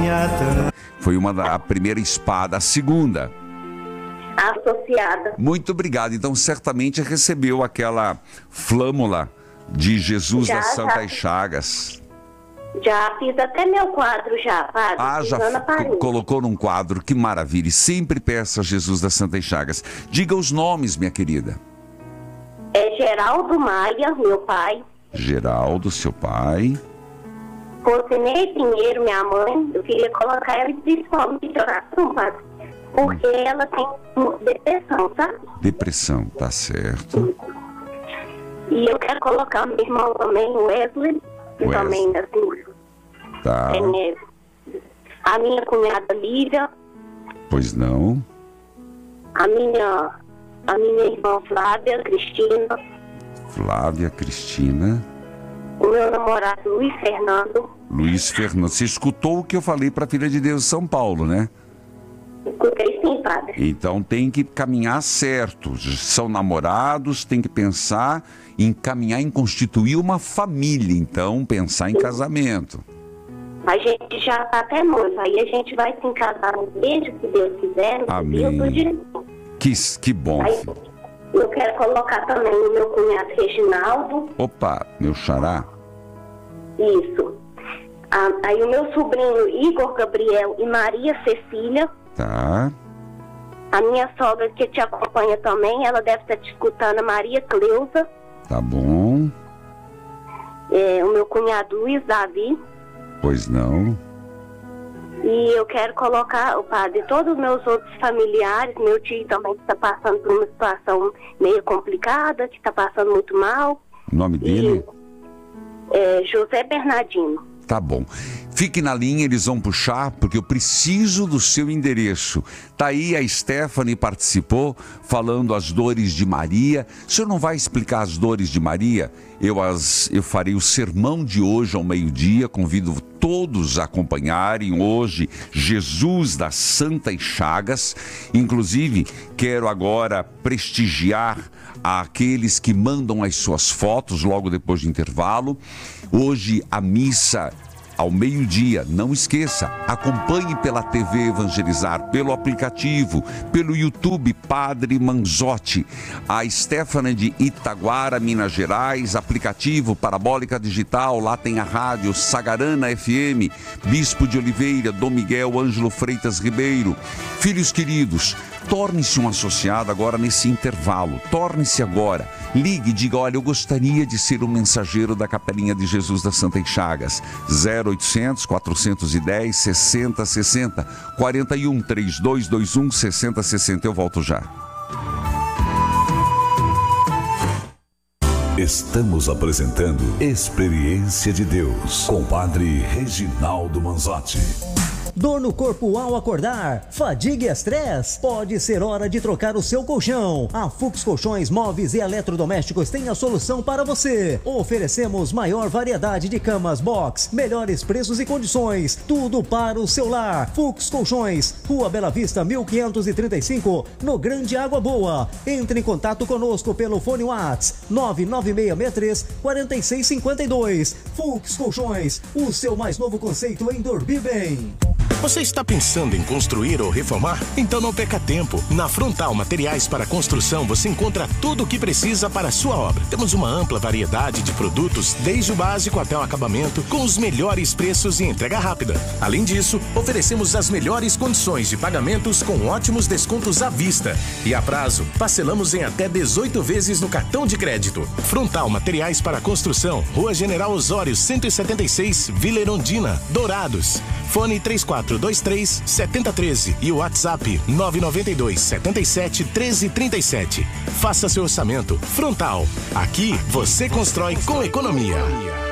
Foi a primeira espada. A segunda? Associada. Muito obrigado. Então, certamente recebeu aquela flâmula de Jesus das Santas Chagas. Já fiz até meu quadro já, padre. Já colocou num quadro. Que maravilha. E sempre peça a Jesus das Santas Chagas. Diga os nomes, minha querida. É Geraldo Maia, meu pai. Geraldo, seu pai. Rosinei Pinheiro, minha mãe. Eu queria colocar ela principalmente de oração, padre. Porque ela tem depressão, sabe? Depressão, tá certo. E eu quero colocar meu irmão também, o Wesley. Que também, assim. Tá. A minha cunhada Lívia. Pois não. A minha irmã Flávia Cristina. Flávia Cristina. O meu namorado Luiz Fernando. Luiz Fernando. Você escutou o que eu falei para a Filha de Deus de São Paulo, né? Escutei sim, padre. Então tem que caminhar certo. São namorados, tem que pensar em caminhar, em constituir uma família. Então, pensar em casamento. A gente já está até noiva. Aí a gente vai se casar no beijo, se Deus quiser. Amém. Que bom. Aí, eu quero colocar também o meu cunhado Reginaldo. Opa, meu xará. Isso. Aí o meu sobrinho Igor Gabriel e Maria Cecília. Tá. A minha sogra que te acompanha também, ela deve estar te escutando, a Maria Cleusa. Tá bom. O meu cunhado Luiz Davi. Pois não. E eu quero colocar, o padre, todos os meus outros familiares, meu tio também que está passando por uma situação meio complicada, que está passando muito mal. O nome dele? José Bernardino. Tá bom. Fique na linha, eles vão puxar, porque eu preciso do seu endereço. Tá aí, a Stephanie participou, falando as dores de Maria. O senhor não vai explicar as dores de Maria? Eu farei o sermão de hoje ao meio-dia, convido todos a acompanharem hoje Jesus das Santas Chagas. Inclusive, quero agora prestigiar aqueles que mandam as suas fotos logo depois do intervalo. Hoje a missa ao meio-dia, não esqueça, acompanhe pela TV Evangelizar, pelo aplicativo, pelo YouTube Padre Manzotti, a Stephanie de Itaguara, Minas Gerais, aplicativo Parabólica Digital, lá tem a rádio Sagarana FM, Bispo de Oliveira, Dom Miguel Ângelo Freitas Ribeiro. Filhos queridos, torne-se um associado agora nesse intervalo, torne-se agora, ligue e diga, olha, eu gostaria de ser um mensageiro da Capelinha de Jesus das Santas Chagas, 0800 410 6060, 41 3221 6060, eu volto já. Estamos apresentando Experiência de Deus com o Padre Reginaldo Manzotti. Dor no corpo ao acordar, fadiga e estresse, pode ser hora de trocar o seu colchão. A Fux Colchões Móveis e Eletrodomésticos tem a solução para você. Oferecemos maior variedade de camas box, melhores preços e condições, tudo para o seu lar. Fux Colchões, Rua Bela Vista 1535, no Grande Água Boa. Entre em contato conosco pelo fone WhatsApp 99663-4652. Fux Colchões, o seu mais novo conceito em dormir bem. Você está pensando em construir ou reformar? Então não perca tempo. Na Frontal Materiais para Construção você encontra tudo o que precisa para a sua obra. Temos uma ampla variedade de produtos, desde o básico até o acabamento, com os melhores preços e entrega rápida. Além disso, oferecemos as melhores condições de pagamentos com ótimos descontos à vista. E a prazo, parcelamos em até 18 vezes no cartão de crédito. Frontal Materiais para Construção, Rua General Osório 176, Vila Erundina, Dourados. Fone 3423-7013 e o WhatsApp 992-77-1337. Faça seu orçamento. Frontal. Aqui você constrói com economia.